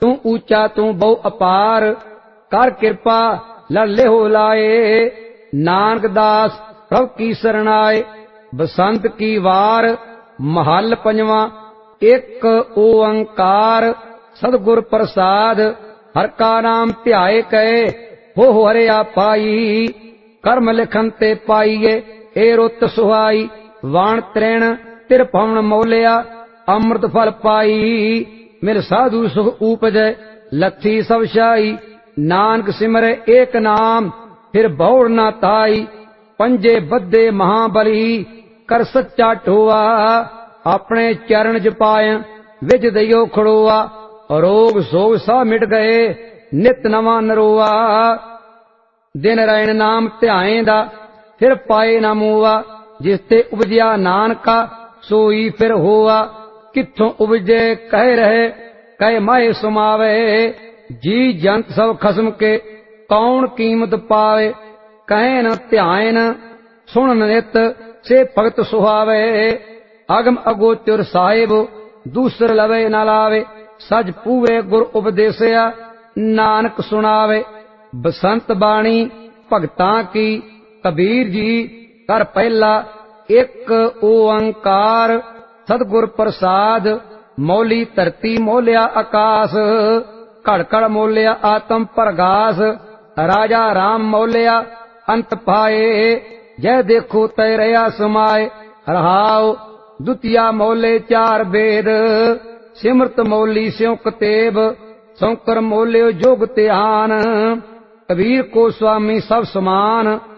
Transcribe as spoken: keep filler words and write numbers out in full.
तू ऊंचा तू बहु अपार, कर कृपा लड़ लेहो लाए। नानक दास प्रभ की शरणाए, बसंत की वार महल पंजवा। एक ओंकार सतगुर प्रसाद, हर का नाम ध्याए कहे हो हरिया पाई। कर्म लिखन ते पाईए ए रुत सुहाई, वाण त्रेण तिर पवन मोलिया अमृत फल पाई। मिल साधु सुख उपजय लथी सब शाई, नानक सिमरे एक नाम फिर बहुड़ ना ताई। पंजे बद्दे महाबली कर सच्चा ठोआ, अपने चरण जपाय विज दइयो खड़ोआ। रोग सोग सा मिट गए नित नवा नरोआ, दिन रैन नाम ध्याएंदा फिर पाए ना मूआ। जिसते उपजिया नानका सोई फिर होआ, किथों उपजे कह रहे कह माए सुमावे। जी जंत सब खसम के कौन कीमत पावे, कहे न ध्यान सुन नित से भगत सुहावे। अगम अगोचर साहिब दूसर लवे न लावे, सज पूवे गुर उपदेसिया नानक सुनावे। बसंत बाणी भगतां की कबीर जी कर पहला, एक ओंकार सतगुर प्रसाद। मौली धरती मोलिया आकाश, कड़ कड़ मोलिया आत्म प्रगास। राजा राम मोलिया अंत पाए, जय देखो तय रया समाए। रहाओ द्वितीया मोले चार वेद, सिमरत मोली स्यों कतेब। शंकर मोलियो जोग त्यान, कबीर को स्वामी सब समान।